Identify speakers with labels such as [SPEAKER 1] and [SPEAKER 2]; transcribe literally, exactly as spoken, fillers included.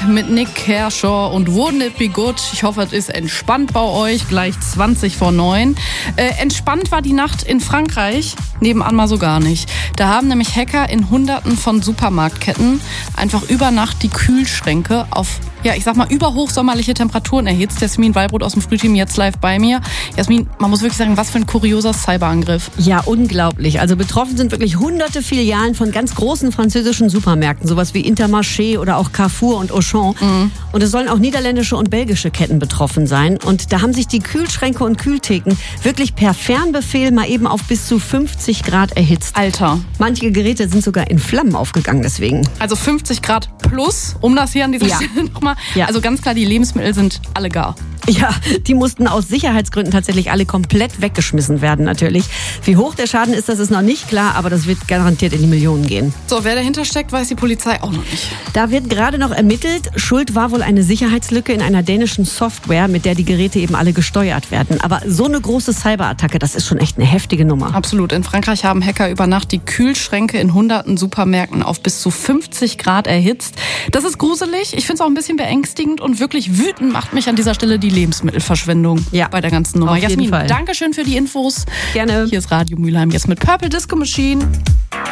[SPEAKER 1] mit Nick Kershaw und Wouldn't It Be Good. Ich hoffe, es ist entspannt bei euch. Gleich zwanzig vor neun. Äh, entspannt war die Nacht in Frankreich. Nebenan mal so gar nicht. Da haben nämlich Hacker in Hunderten von Supermarktketten einfach über Nacht die Kühlschränke auf, ja, ich sag mal, überhochsommerliche Temperaturen erhitzt. Jasmin Wallbrot aus dem Frühteam jetzt live bei mir. Jasmin, man muss wirklich sagen, was für ein kurioser Cyberangriff.
[SPEAKER 2] Ja, unglaublich. Also betroffen sind wirklich hunderte Filialen von ganz großen französischen Supermärkten, sowas wie Intermarché oder auch Carrefour und Auchan. Mhm. Und es sollen auch niederländische und belgische Ketten betroffen sein. Und da haben sich die Kühlschränke und Kühltheken wirklich per Fernbefehl mal eben auf bis zu fünfzig Grad erhitzt.
[SPEAKER 1] Alter.
[SPEAKER 2] Manche Geräte sind sogar in Flammen aufgegangen deswegen.
[SPEAKER 1] Also fünfzig Grad plus, um das hier an dieser
[SPEAKER 2] Ja.
[SPEAKER 1] Stelle nochmal.
[SPEAKER 2] Ja.
[SPEAKER 1] Also ganz klar, die Lebensmittel sind alle gar.
[SPEAKER 2] Ja, die mussten aus Sicherheitsgründen tatsächlich alle komplett weggeschmissen werden natürlich. Wie hoch der Schaden ist, das ist noch nicht klar, aber das wird garantiert in die Millionen gehen.
[SPEAKER 1] So, wer dahinter steckt, weiß die Polizei auch noch nicht.
[SPEAKER 2] Da wird gerade noch ermittelt. Schuld war wohl eine Sicherheitslücke in einer dänischen Software, mit der die Geräte eben alle gesteuert werden. Aber so eine große Cyberattacke, das ist schon echt eine heftige Nummer.
[SPEAKER 1] Absolut. In Frankreich haben Hacker über Nacht die Kühlschränke in hunderten Supermärkten auf bis zu fünfzig Grad erhitzt. Das ist gruselig. Ich finde es auch ein bisschen beängstigend und wirklich wütend macht mich an dieser Stelle die Lebensmittelverschwendung
[SPEAKER 2] ja,
[SPEAKER 1] bei der ganzen Nummer.
[SPEAKER 2] auf jeden
[SPEAKER 1] Jasmin,
[SPEAKER 2] Fall.
[SPEAKER 1] Dankeschön für die Infos.
[SPEAKER 2] Gerne.
[SPEAKER 1] Hier ist Radio Mülheim jetzt mit Purple Disco Machine.